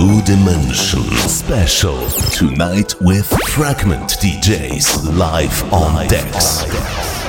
Blue Dimension special tonight with Fragment DJs live on decks.